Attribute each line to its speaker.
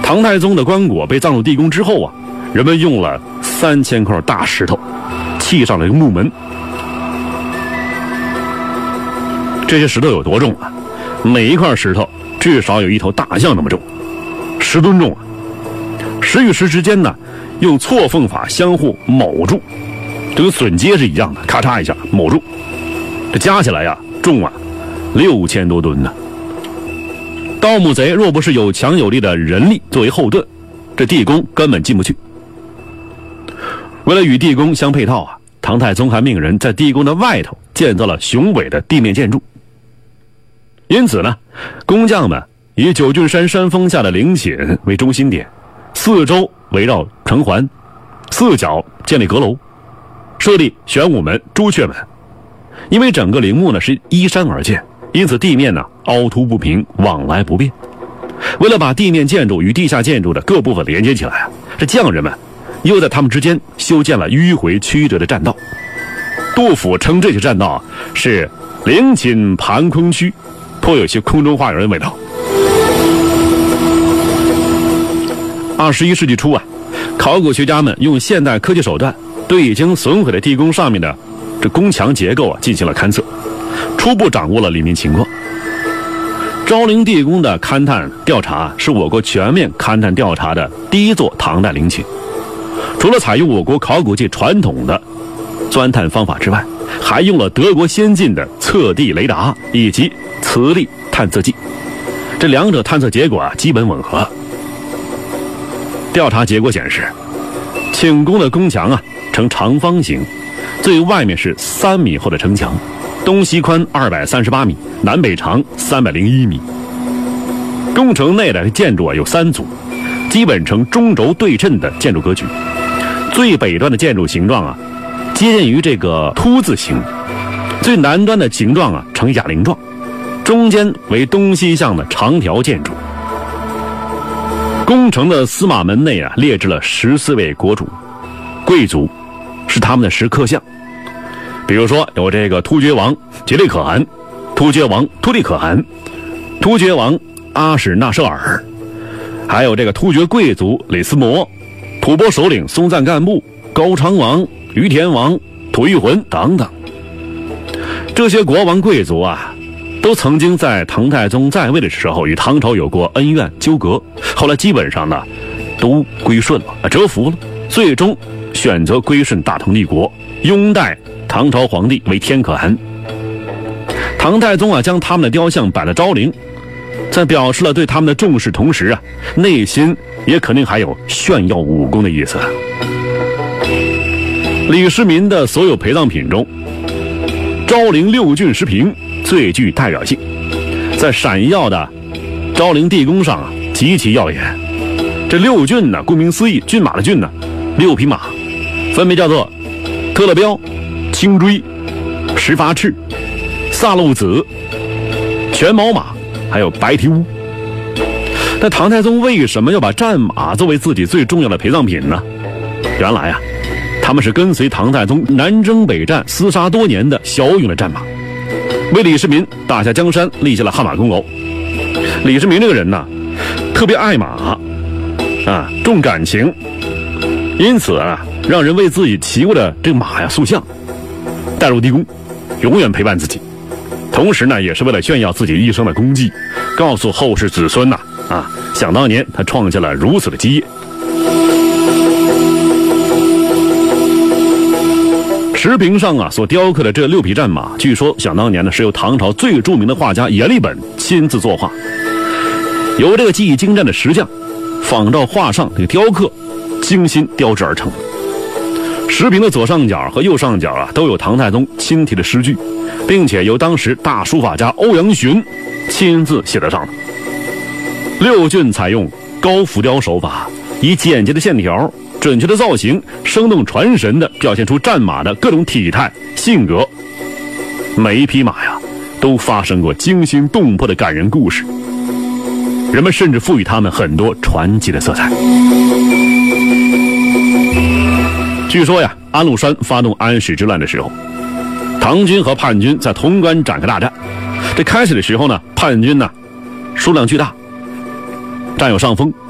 Speaker 1: 唐太宗的棺椁被葬入地宫之后啊，人们用了3000块大石头砌上了一个木门。这些石头有多重啊？每一块石头至少有一头大象那么重，10吨重啊！石与石之间呢，用错缝法相互铆住，就跟榫接是一样的，咔嚓一下铆住。这加起来呀，重啊6000多吨呢。盗墓贼若不是有强有力的人力作为后盾，这地宫根本进不去。为了与地宫相配套啊，唐太宗还命人在地宫的外头建造了雄伟的地面建筑。因此呢，工匠们以九郡山山峰下的陵寝为中心点，四周围绕城环，四角建立阁楼，设立玄武门、朱雀门。因为整个陵墓呢是依山而建，因此地面呢凹凸不平，往来不便。为了把地面建筑与地下建筑的各部分连接起来啊，这匠人们又在他们之间修建了迂回曲折的栈道。杜甫称这些栈道是陵寝盘空曲，颇有些空中花园的味道。21世纪初啊，考古学家们用现代科技手段对已经损毁的地宫上面的这宫墙结构啊进行了勘测，初步掌握了里面情况。昭陵地宫的勘探调查是我国全面勘探调查的第一座唐代陵寝。除了采用我国考古界传统的钻探方法之外，还用了德国先进的测地雷达以及磁力探测器，这两者探测结果啊基本吻合。调查结果显示，寝宫的宫墙啊呈长方形，最外面是3米厚的城墙，东西宽238米，南北长301米。宫城内的建筑啊有3组，基本呈中轴对称的建筑格局。最北端的建筑形状啊接近于这个凸字形，最南端的形状啊呈哑铃状，中间为东西向的长条建筑。宫城的司马门内啊列置了14位国主、贵族，是他们的石刻像。比如说有这个突厥王杰利可汗、突厥王突利可汗、突厥王阿史那舍尔，还有这个突厥贵族李斯摩、吐蕃首领松赞干布、高昌王、于田王、吐谷浑等等。这些国王贵族啊都曾经在唐太宗在位的时候与唐朝有过恩怨纠葛，后来基本上呢都归顺了，折服了，最终选择归顺大唐帝国，拥戴唐朝皇帝为天可汗。唐太宗啊将他们的雕像摆在昭陵，在表示了对他们的重视同时啊，内心也肯定还有炫耀武功的意思。李世民的所有陪葬品中，昭陵6郡石屏最具代表性，在闪耀的昭陵地宫上啊极其耀眼。这6郡呢，顾名思义，骏马的骏呢，6匹马，分别叫做特勒彪、青锥、石发赤、萨路子、全毛马，还有白蹄乌。但唐太宗为什么要把战马作为自己最重要的陪葬品呢？原来啊，他们是跟随唐太宗南征北战厮杀多年的骁勇的战马，为李世民打下江山立下了汗马功劳。李世民这个人呢，特别爱马啊，重感情，因此啊，让人为自己骑过的这个马呀塑像，带入地宫，永远陪伴自己。同时呢，也是为了炫耀自己一生的功绩，告诉后世子孙呐，想当年他创下了如此的基业。石屏上啊所雕刻的这6匹战马，据说想当年呢是由唐朝最著名的画家阎立本亲自作画，由这个技艺精湛的石匠仿照画上这个雕刻，精心雕制而成。石屏的左上角和右上角啊都有唐太宗亲题的诗句，并且由当时大书法家欧阳询亲自写在上的。6郡采用高浮雕手法，以简洁的线条、准确的造型，生动传神地表现出战马的各种体态、性格。每一匹马呀，都发生过惊心动魄的感人故事，人们甚至赋予他们很多传奇的色彩。据说呀，安禄山发动安史之乱的时候，唐军和叛军在潼关展开大战。这开始的时候呢，叛军呢数量巨大，占有上风，